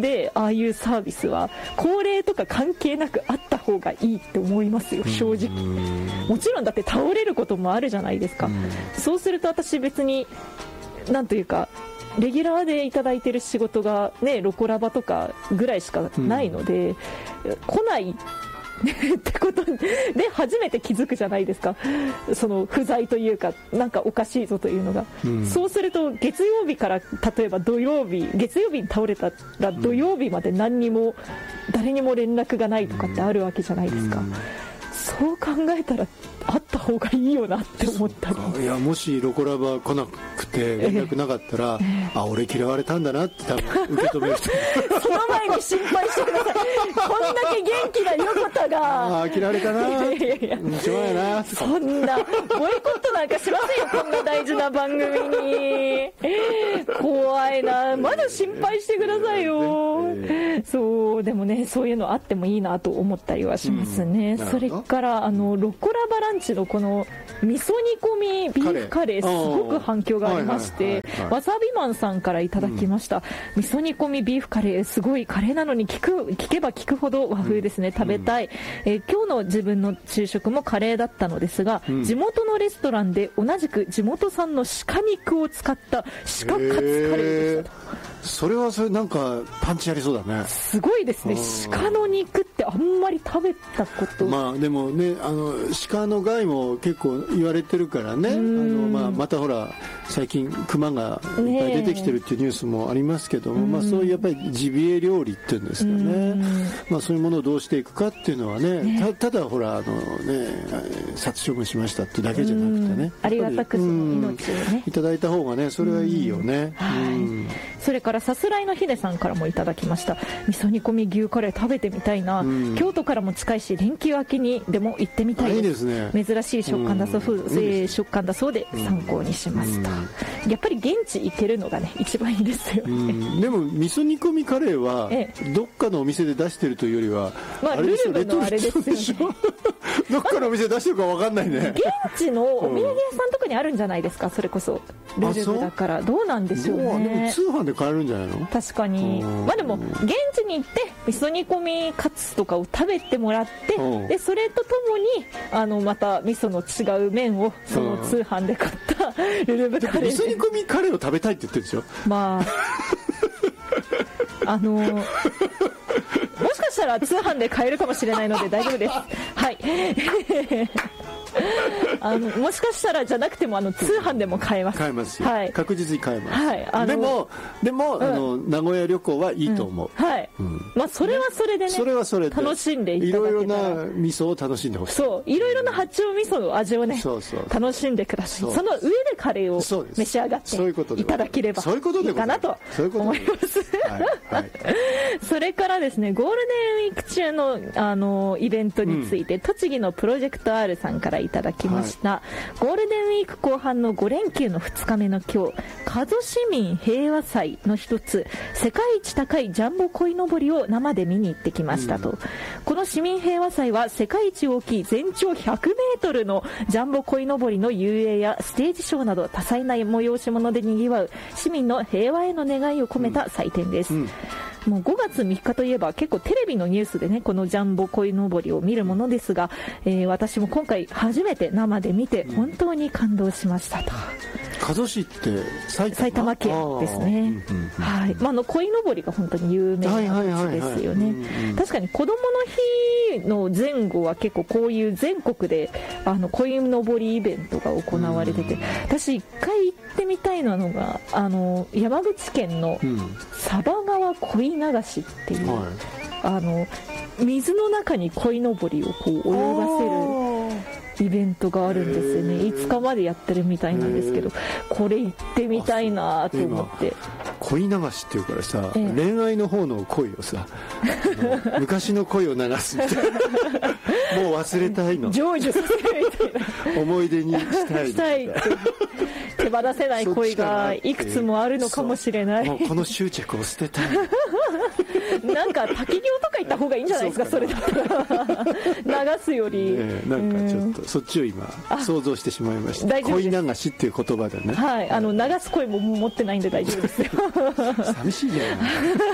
分でああいうサービスは高齢とか関係なくあった方がいいって思いますよ、正直。もちろんだって倒れることもあるじゃないですか。そうすると私別になんというかレギュラーでいただいてる仕事がね、ロコラバとかぐらいしかないので、来ないってことで初めて気づくじゃないですか、その不在というかなんかおかしいぞというのが、そうすると月曜日から例えば月曜日に倒れたら土曜日まで何にも誰にも連絡がないとかってあるわけじゃないですか。そう考えたらあった方がいいよなって思ったり。 いや、もしロコラバ来なくて連絡なかったら、あ、俺嫌われたんだなって多分受け止める人その前に心配してください。こんだけ元気な横田が嫌われたな、しょうがないな、 そんなボイコットなんかしませんよ、こんな大事な番組に。怖いな、まだ心配してくださいよ。そうでもね、そういうのあってもいいなと思ったりはしますね。それからロコラバランチのこの味噌煮込みビーフカレー、すごく反響がありまして、わさびマンさんからいただきました。味噌煮込みビーフカレー、すごいカレーなのに聞けば聞くほど和風ですね、食べたい。今日の自分の昼食もカレーだったのですが、地元のレストランで同じく地元産の鹿肉を使った鹿カツカレーでした。 それはそれなんかパンチありそうだね。 すごいですね。鹿の肉ってあんまり食べたこと、 まあでもね、鹿の害も結構言われてるからね。またほら最近熊がいっぱい出てきてるっていうニュースもありますけども、そういうやっぱりジビエ料理っていうんですかね、そういうものをどうしていくかっていうのはね、ただほら殺処分しましたってだけじゃなくてね、 ありがたくその命をねいただいた方がね、それはいいよね。 それからさすらいのひでさんからもいただきました。味噌煮込み牛カレー食べてみたいな、京都からも近いし連休明けにでも行ってみたいです。珍しい食感だそうで参考にしました。やっぱり現地行けるのがね一番いいですよね。 でも味噌煮込みカレーはどっかのお店で出してるというよりは、 ルルブのあれですよね。 どっかのお店で出してるか分かんないね。 現地のお土産屋さんとかにあるんじゃないですか、それこそルルブだから。どうなんでしょうね。 でも通販で買えるんじゃないの。 確かに。でも現地に行って味噌煮込みカツとかを食べてもらって、でそれとともにまた味噌の違う麺をその通販で買ったルルブカレー、 味噌煮込みカレーを食べたいって言ってるでしょ。 もしかしたら通販で買えるかもしれないので大丈夫です。はいもしかしたらじゃなくても通販でも買えます。 買えますよ、確実に買えます、でも、名古屋旅行はいいと思う、それはそれでね、楽しんでいただけたら、いろいろな味噌を楽しんでほしい。 そう、いろいろな八丁味噌の味をね楽しんでください。その上でカレーを召し上がっていただければいいかなと思います。それからですね、ゴールデンウィーク中のイベントについて、栃木のプロジェクト R さんからいただきました。ゴールデンウィーク後半の5連休の2日目の今日、加須市民平和祭の一つ、世界一高いジャンボ鯉のぼりを生で見に行ってきましたと。この市民平和祭は世界一大きい全長100メートルのジャンボ鯉のぼりの遊泳やステージショーなど多彩な催し物でにぎわう市民の平和への願いを込めた祭典です。もう5月3日といえば結構テレビのニュースでね、このジャンボ鯉のぼりを見るものですが、私も今回初めて生で見て本当に感動しましたと。 加須市って埼玉県ですね。鯉のぼりが本当に有名な地ですよね。確かに子どもの日の前後は結構こういう全国で鯉のぼりイベントが行われてて、私一回行ってみたいのが山口県の佐波川鯉流しっていう、水の中に鯉のぼりをこう泳がせるイベントがあるんですよね。5日までやってるみたいなんですけど、これ行ってみたいなと思って。 恋流しっていうからさ、恋愛の方の恋をさ昔の恋を流すみたいなもう忘れたいの、 成就させるみたいな思い出にしたいって手放せない恋がいくつもあるのかもしれない。 もうこの執着を捨てたいなんか滝行とか行った方がいいんじゃないですか、それだったら流すより、 なんかちょっとそっちを今想像してしまいました。恋流しっていう言葉でね、 流す恋も持ってないんで大丈夫ですよ寂しいじゃない